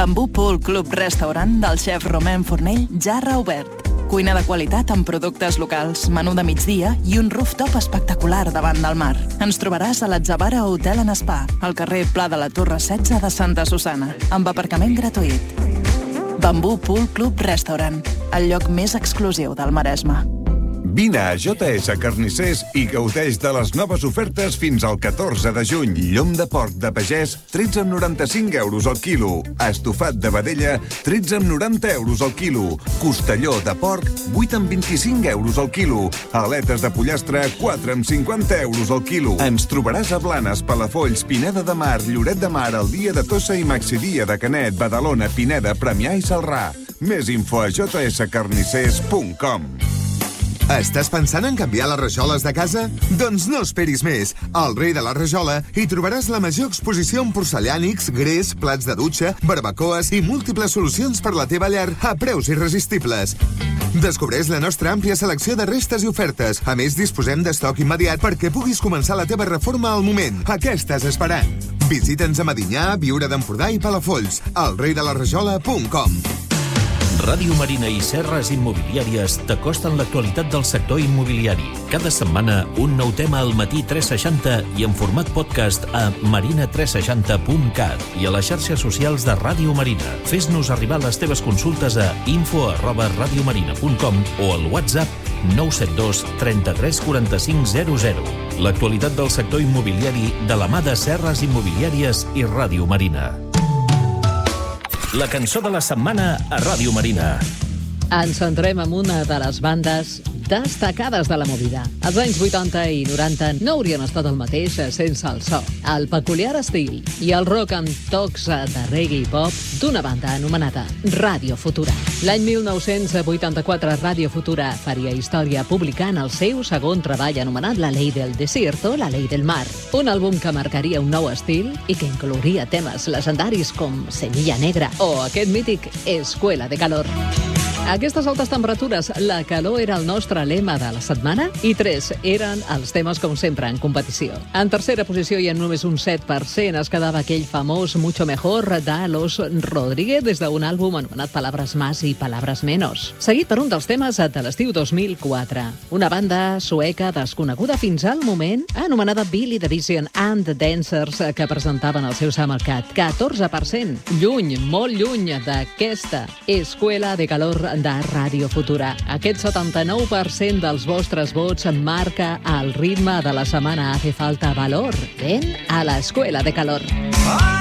Bambú Pool Club Restaurant del xef Romain Fornell ja ha reobert. Cuina de qualitat amb productes locals, menú de migdia i un rooftop espectacular davant del mar. Ens trobaràs a l'Atzavara Hotel and Spa, al carrer Pla de la Torre 16 de Santa Susana, amb aparcament gratuït. Bambú Pool Club Restaurant, el lloc més exclusiu del Maresme. Vine a JS Carnissers i gaudeix de les noves ofertes fins al 14 de juny. Llom de porc de pagès, 13,95 € al quilo. Estofat de vedella, 13,90 € al quilo. Costelló de porc, 8,25 € al quilo. Aletes de pollastre, 4,50 € al quilo. Ens trobaràs a Blanes, Palafolls, Pineda de Mar, Lloret de Mar, el dia de Tossa i Maxidia de Canet, Badalona, Pineda, Premià i Celrà. Més info a jscarnissers.com. Estàs pensant en canviar les rajoles de casa? Doncs no esperis més. Al Rei de la Rajola hi trobaràs la major exposició en porcellànics, grés, plats de dutxa, barbacoes i múltiples solucions per la teva llar a preus irresistibles. Descobreix la nostra àmplia selecció de restes i ofertes. A més, disposem d'estoc immediat perquè puguis començar la teva reforma al moment. A què estàs esperant? Visita'ns a Medinyà, Biure d'Empordà i Palafolls. alreidelaRajola.com. Ràdio Marina i Serres Immobiliàries t'acosten l'actualitat del sector immobiliari. Cada setmana, un nou tema al matí 360 i en format podcast a marina360.cat i a les xarxes socials de Ràdio Marina. Fes-nos arribar les teves consultes a info@radiomarina.com o al WhatsApp 972 33 45 00. L'actualitat del sector immobiliari de la mà de Serres Immobiliàries i Ràdio Marina. La cançó de la setmana a Ràdio Marina. Ens centrem en una de les bandes destacades de la movida. Els anys 80 i 90 no haurien estat el mateix sense el so, el peculiar estil i el rock amb tocs de reggae i pop d'una banda anomenada Ràdio Futura. L'any 1984 Ràdio Futura faria història publicant el seu segon treball anomenat La Ley del Desierto, La Ley del Mar. Un àlbum que marcaria un nou estil i que inclouria temes legendaris com Semilla Negra o aquest mític Escuela de Calor. A aquestes altes temperatures, la calor era el nostre lema de la setmana i 3 eren els temes, com sempre, en competició. En tercera posició i en només un 7% es quedava aquell famós Mucho Mejor de Los Rodríguez des d'un àlbum anomenat Palabras Más i Palabras Menos. Seguit per un dels temes de l'estiu 2004. Una banda sueca desconeguda fins al moment, anomenada Billy the Vision and the Dancers, que presentaven el seu Summercat. 14%, lluny, molt lluny d'aquesta Escuela de Calor de Ràdio Futura. Aquest 79% dels vostres vots marca el ritme de la setmana. Hace falta valor. Ven a la Escuela de Calor.